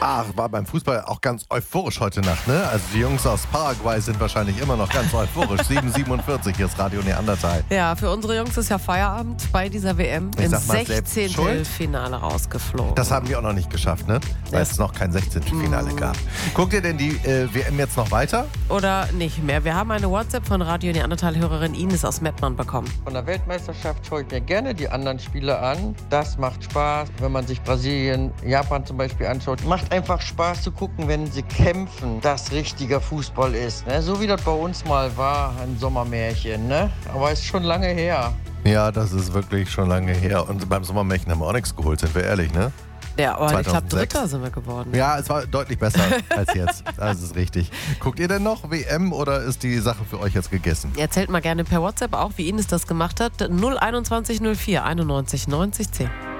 Ach, war beim Fußball auch ganz euphorisch heute Nacht, ne? Also die Jungs aus Paraguay sind wahrscheinlich immer noch ganz euphorisch. 7:47, hier ist Radio Neandertal. Ja, für unsere Jungs ist ja Feierabend bei dieser WM. Ich Im sag mal, selbst 16. schuld. Finale rausgeflogen. Das haben wir auch noch nicht geschafft, ne? Weil es noch kein 16. Finale gab. Guckt ihr denn die WM jetzt noch weiter? Oder nicht mehr. Wir haben eine WhatsApp von Radio Neandertal-Hörerin Ines aus Mettmann bekommen. Von der Weltmeisterschaft schaue ich mir gerne die anderen Spiele an. Das macht Spaß, wenn man sich Brasilien, Japan zum Beispiel anschaut. Macht einfach Spaß zu gucken, wenn sie kämpfen, dass richtiger Fußball ist. Ne? So wie das bei uns mal war, ein Sommermärchen. Ne? Aber ist schon lange her. Ja, das ist wirklich schon lange her. Und beim Sommermärchen haben wir auch nichts geholt, sind wir ehrlich, ne? Ja, aber ich glaube, 2006. Dritter sind wir geworden. Ja, es war deutlich besser als jetzt. Das ist richtig. Guckt ihr denn noch WM oder ist die Sache für euch jetzt gegessen? Erzählt mal gerne per WhatsApp auch, wie Ines das gemacht hat. 021 04 91 90 10.